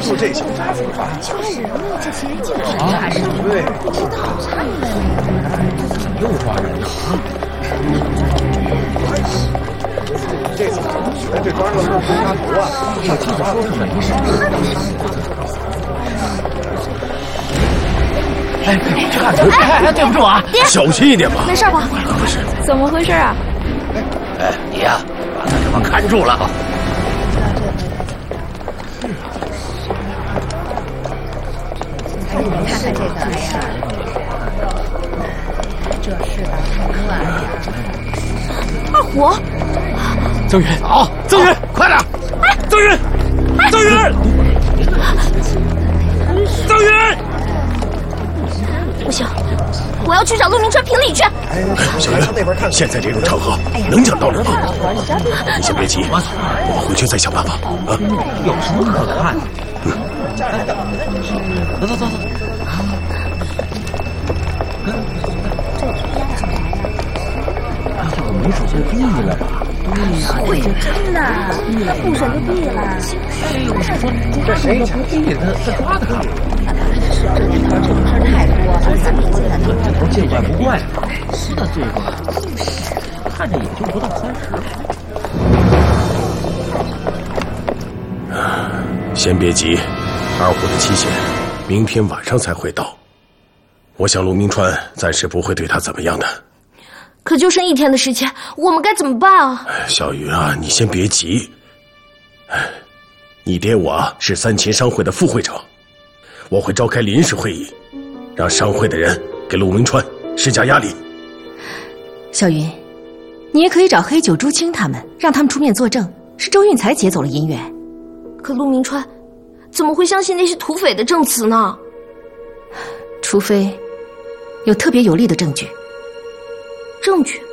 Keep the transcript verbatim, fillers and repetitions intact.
就这小渣子吧。 就是那这些人竟然抓人， 对， 不知道他们又抓人了。 这次全这庄上是公杀头啊！ 我记得说是没事。哎，去看去！哎哎，对不住啊， 小心一点吧。 没事吧？ 不是， 怎么回事啊？ 哎，你呀，把他这帮看住了。 哎，你看看这个，哎呀，这是的，太乱了。 二虎， 增云， 好，增云，快点！ 哎， 增云，增云，增云！ 不行，我要去找陆明川评理去。 哎，小云，那边看。 现在这种场合能讲道理吗？你先别急，我们回去再想办法啊。 有什么可看的？嗯，走走走走。要没准就毙了吧？ 会真的，他不审就毙了。 哎呦，我是说，这谁不毙他，他抓他干嘛？ 是这年头这种事太多了，咱们现在都这头见怪不怪了。是的，罪过，看着也就不到三十。 先别急，二虎的期限明天晚上才会到。我想陆明川暂时不会对他怎么样的。 可就剩一天的时间，我们该怎么办啊？ 小云啊，你先别急。哎，你爹我是三秦商会的副会长，我会召开临时会议，让商会的人给陆明川施加压力。 小云，你也可以找黑九、朱青他们，让他们出面作证，是周运才劫走了银元。 可陆明川怎么会相信那些土匪的证词呢？ 除非有特别有力的证据。 证据？